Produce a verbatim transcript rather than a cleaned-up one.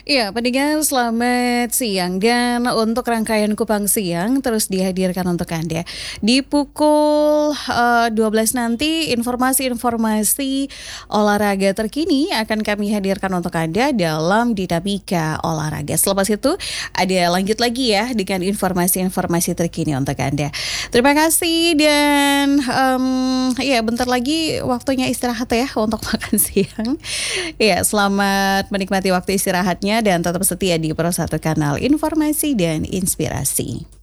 Iya, pendengar selamat siang dan untuk rangkaian Kupang Siang terus dihadirkan untuk Anda. Di pukul eh, dua belas nanti informasi-informasi olahraga terkini akan kami hadirkan untuk Anda dalam Dinamika Olahraga. Selepas itu ada lanjut lagi ya dengan informasi-informasi terkini untuk Anda. Terima kasih dan em, ya bentar lagi waktunya istirahat ya untuk makan siang. Ya, selamat menikmati waktu istirahatnya dan tetap setia di Pro satu Kanal Informasi dan Inspirasi.